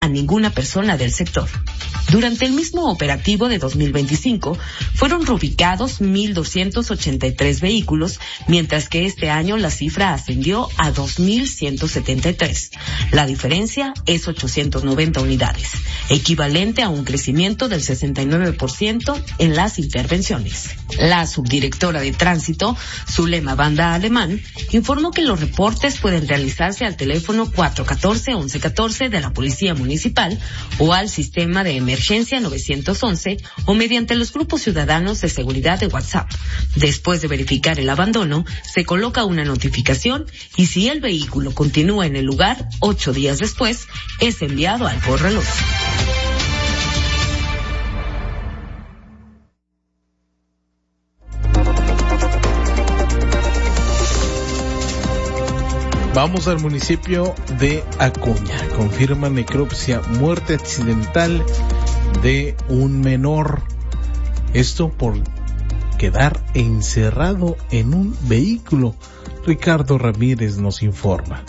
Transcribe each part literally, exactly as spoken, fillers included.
a ninguna persona del sector. Durante el mismo operativo de dos mil veinticinco, fueron reubicados mil doscientos ochenta y tres vehículos, mientras que este año la cifra ascendió a dos mil ciento setenta y tres. La diferencia es ochocientas noventa unidades, equivalente a un crecimiento del sesenta y nueve por ciento en las intervenciones. La subdirectora de Tránsito, Zulema Banda Alemán, informó que los reportes pueden realizarse al teléfono cuatro uno cuatro, once catorce de la Policía Municipal o al sistema de emergencia novecientos once o mediante los grupos ciudadanos de seguridad de WhatsApp. Después de verificar el abandono, se coloca una notificación y si el vehículo continúa en el lugar, ocho días después, es enviado al corralón. Vamos al municipio de Acuña. Confirma necropsia, muerte accidental de un menor. Esto por quedar encerrado en un vehículo. Ricardo Ramírez nos informa.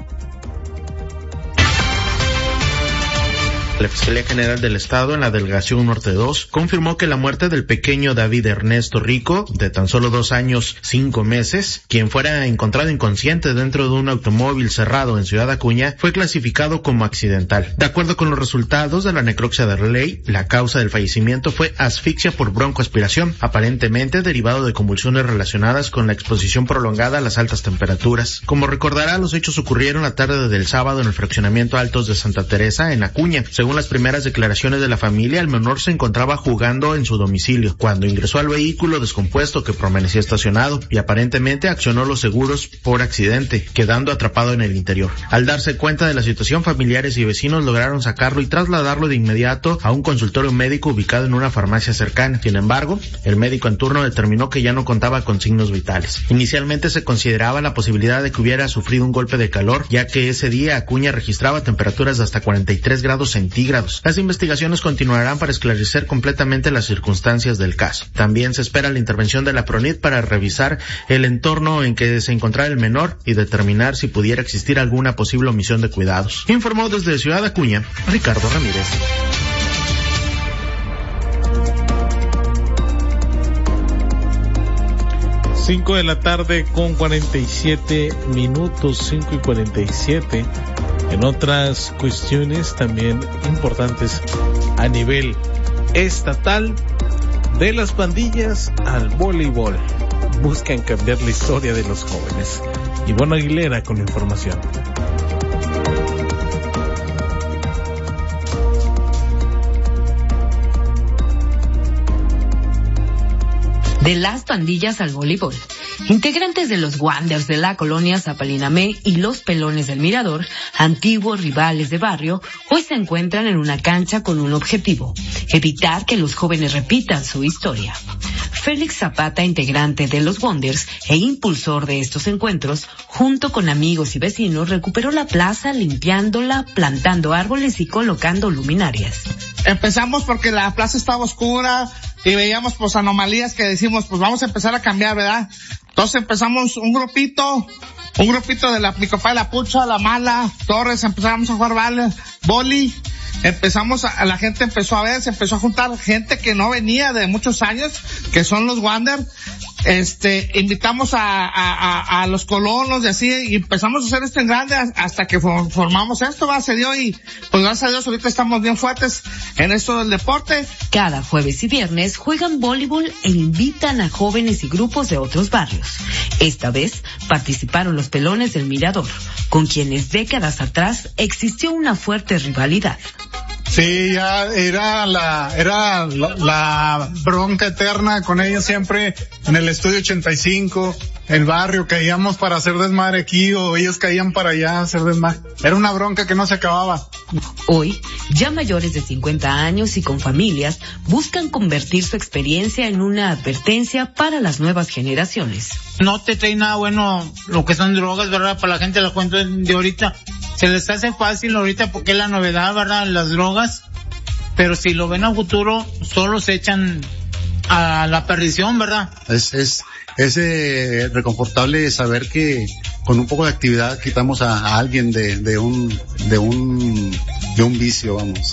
La Fiscalía General del Estado en la Delegación Norte dos confirmó que la muerte del pequeño David Ernesto Rico, de tan solo dos años, cinco meses, quien fuera encontrado inconsciente dentro de un automóvil cerrado en Ciudad Acuña, fue clasificado como accidental. De acuerdo con los resultados de la necropsia de ley, la causa del fallecimiento fue asfixia por broncoaspiración, aparentemente derivado de convulsiones relacionadas con la exposición prolongada a las altas temperaturas. Como recordará, los hechos ocurrieron la tarde del sábado en el fraccionamiento Altos de Santa Teresa, en Acuña. Según las primeras declaraciones de la familia, el menor se encontraba jugando en su domicilio cuando ingresó al vehículo descompuesto que permanecía estacionado y aparentemente accionó los seguros por accidente, quedando atrapado en el interior. Al darse cuenta de la situación, familiares y vecinos lograron sacarlo y trasladarlo de inmediato a un consultorio médico ubicado en una farmacia cercana. Sin embargo, el médico en turno determinó que ya no contaba con signos vitales. Inicialmente se consideraba la posibilidad de que hubiera sufrido un golpe de calor, ya que ese día Acuña registraba temperaturas de hasta cuarenta y tres grados centígrados. Las investigaciones continuarán para esclarecer completamente las circunstancias del caso. También se espera la intervención de la PRONIT para revisar el entorno en que se encontrara el menor y determinar si pudiera existir alguna posible omisión de cuidados. Informó desde Ciudad Acuña, Ricardo Ramírez. Cinco de la tarde con cuarenta y siete minutos, cinco y cuarenta y siete. En otras cuestiones también importantes a nivel estatal, de las pandillas al voleibol, buscan cambiar la historia de los jóvenes. Ivonne Aguilera con la información. De las pandillas al voleibol. Integrantes de los Wanderers de la colonia Zapalinamé y los Pelones del Mirador, antiguos rivales de barrio, hoy se encuentran en una cancha con un objetivo: evitar que los jóvenes repitan su historia. Félix Zapata, integrante de los Wanderers e impulsor de estos encuentros, junto con amigos y vecinos, recuperó la plaza limpiándola, plantando árboles y colocando luminarias. Empezamos porque la plaza estaba oscura y veíamos pues anomalías que decimos, pues vamos a empezar a cambiar, ¿verdad? Entonces empezamos un grupito, un grupito de la Micopá de la Pucha, La Mala, Torres, empezamos a jugar vale, boli, empezamos a, la gente empezó a ver, se empezó a juntar gente que no venía de muchos años, que son los Wanderers. Este, invitamos a, a, a, a los colonos y así, y empezamos a hacer esto en grande hasta que formamos esto, va, se dio, y pues gracias a Dios ahorita estamos bien fuertes en esto del deporte. Cada jueves y viernes juegan voleibol e invitan a jóvenes y grupos de otros barrios. Esta vez participaron los Pelones del Mirador, con quienes décadas atrás existió una fuerte rivalidad. Sí, ya era la, era la, la bronca eterna con ellos siempre en el estudio ochenta y cinco, el barrio, caíamos para hacer desmadre aquí o ellos caían para allá a hacer desmadre. Era una bronca que no se acababa. Hoy, ya mayores de cincuenta años y con familias, buscan convertir su experiencia en una advertencia para las nuevas generaciones. No te trae nada bueno lo que son drogas, ¿verdad? Para la gente la cuento de ahorita. Se les hace fácil ahorita porque es la novedad, ¿verdad? Las drogas. Pero si lo ven a futuro, solo se echan a la perdición, ¿verdad? Es, es, es eh, reconfortable saber que con un poco de actividad quitamos a, a alguien de, de un, de un de un vicio, vamos.